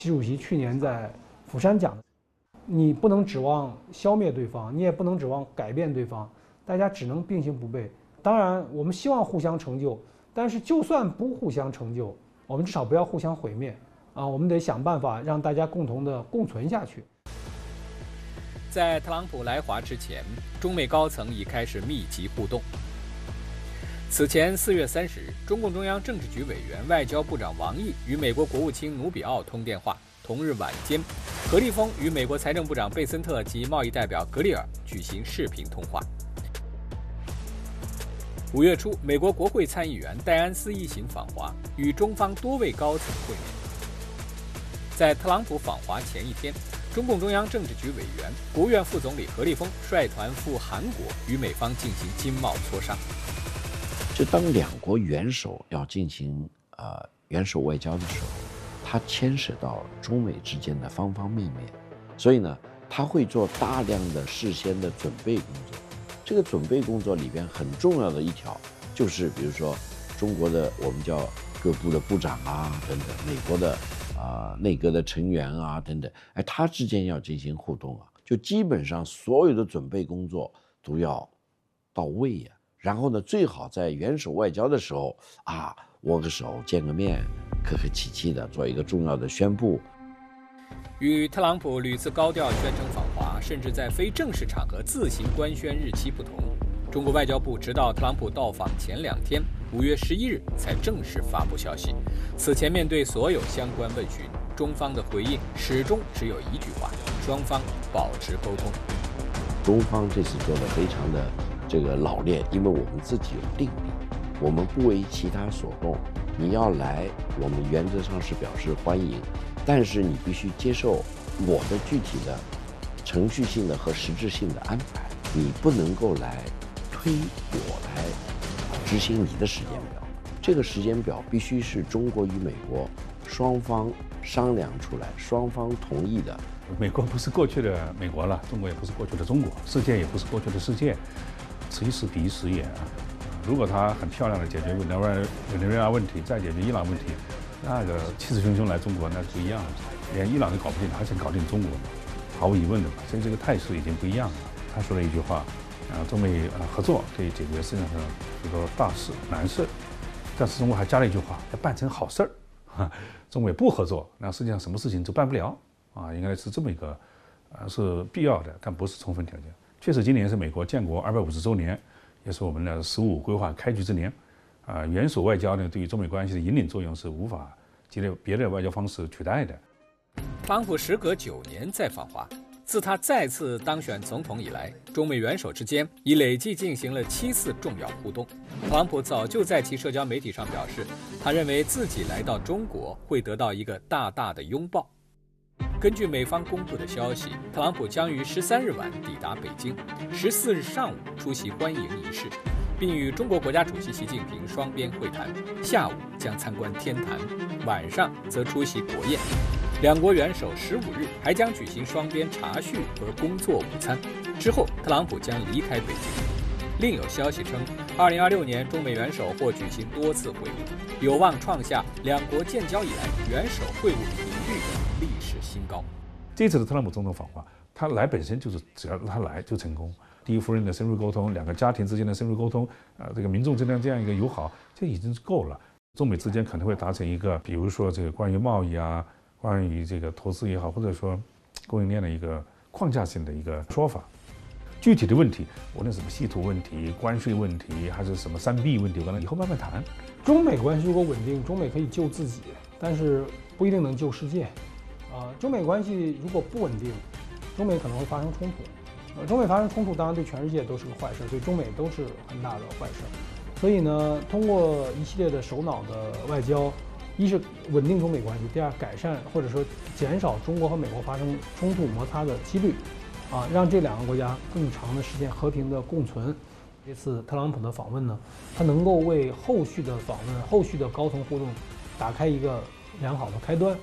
习主席去年在釜山讲的，你不能指望消灭对方，你也不能指望改变对方，大家只能并行不悖。当然，我们希望互相成就，但是就算不互相成就，我们至少不要互相毁灭啊！我们得想办法让大家共同的共存下去。 在特朗普来华之前，中美高层已开始密集互动。此前4月30日，中共中央政治局委员、外交部长王毅与美国国务卿努比奥通电话。同日晚间，何立峰与美国财政部长贝森特及贸易代表格里尔举行视频通话。5月初，美国国会参议员戴安斯一行访华，与中方多位高层会面。在特朗普访华前一天，中共中央政治局委员、国务院副总理何立峰率团赴韩国，与美方进行经贸磋商。 就当两国元首要进行元首外交的时候，它牵涉到中美之间的方方面面，所以呢，他会做大量的事先的准备工作。这个准备工作里边很重要的一条，就是比如说中国的我们叫各部的部长啊等等，美国的内阁的成员啊等等，他之间要进行互动啊，就基本上所有的准备工作都要到位呀。然后呢，最好在元首外交的时候握个手、见个面，客客气气的做一个重要的宣布。 与特朗普屡次高调宣称访华，甚至在非正式场合自行官宣日期不同，中国外交部直到特朗普到访前2天，5月11日才正式发布消息。此前面对所有相关问询，中方的回应始终只有一句话：双方保持沟通。 中方这次做得非常的这个老练，因为我们自己有定力，我们不为其他所动。你要来，我们原则上是表示欢迎，但是你必须接受我的具体的程序性的和实质性的安排，你不能够来推我来执行你的时间表。这个时间表必须是中国与美国双方商量出来，双方同意的。 美国不是过去的美国了，中国也不是过去的中国，世界也不是过去的世界，此一时彼一时也啊。如果他很漂亮的解决委内瑞拉问题，再解决伊朗问题，那个气势汹汹来中国那是不一样的，连伊朗都搞不定，还想搞定中国，毫无疑问的嘛。所以这个态势已经不一样了。他说了一句话，中美合作可以解决世界上许多大事难事，但是中国还加了一句话，要办成好事儿。中美不合作，那世界上什么事情都办不了应该是这么一个是必要的，但不是充分条件。确实，今年是美国建国250周年。也是我们的“15规划”开局之年，元首外交呢，对于中美关系的引领作用是无法借别的外交方式取代的。 特朗普时隔9年再访华，自他再次当选总统以来，中美元首之间已累计进行了7次重要互动。特朗普早就在其社交媒体上表示，他认为自己来到中国会得到一个大大的拥抱。根据美方公布的消息，特朗普将于13日晚抵达北京，14日上午出席欢迎仪式，并与中国国家主席习近平双边会谈，下午将参观天坛，晚上则出席国宴。两国元首15日还将举行双边茶叙和工作午餐，之后特朗普将离开北京。另有消息称，2026年中美元首或举行多次会晤，有望创下两国建交以来元首会晤频率的历史新高。 这次的特朗普总统访华，他来本身就是只要他来就成功。第一夫人的深入沟通，两个家庭之间的深入沟通，这个民众之间这样一个友好，这已经够了。中美之间可能会达成一个，比如说这个关于贸易关于这个投资也好，或者说供应链的一个框架性的一个说法。具体的问题，无论什么稀土问题、关税问题，还是什么3B问题，我可能以后慢慢谈。 中美关系如果稳定，中美可以救自己，但是不一定能救世界。中美关系如果不稳定，中美可能会发生冲突。中美发生冲突，当然对全世界都是个坏事，对中美都是很大的坏事。所以呢，通过一系列的首脑的外交，一是稳定中美关系，第二改善或者说减少中国和美国发生冲突摩擦的几率。让这两个国家更长的时间和平的共存。这次特朗普的访问呢，它能够为后续的访问、后续的高层互动打开一个良好的开端。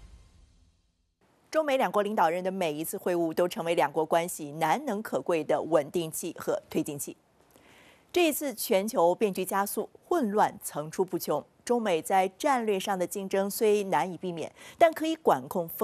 中美两国领导人的每一次会晤都成为两国关系难能可贵的稳定器和推进器。这一次全球变局加速，混乱层出不穷， 中美在战略上的竞争虽难以避免，但可以管控风